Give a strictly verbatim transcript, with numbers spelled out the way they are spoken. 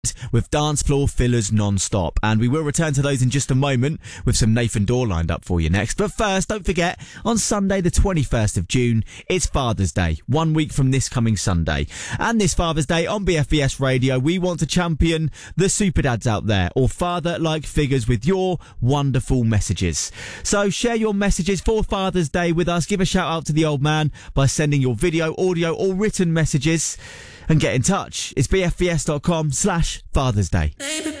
with dance floor fillers non-stop, and we will return to those in just a moment with some Nathan Dorr lined up for you next. But first, don't forget, on Sunday the twenty-first of June, it's Father's Day, one week from this coming Sunday. And this Father's Day on B F B S Radio, we want to champion the super dads out there, or father-like figures, with your wonderful messages. So share your messages for Father's Day with us. Give a shout out to the old man by sending your video, audio or written messages, and get in touch. It's bfbs.com slash Father's Day. Baby.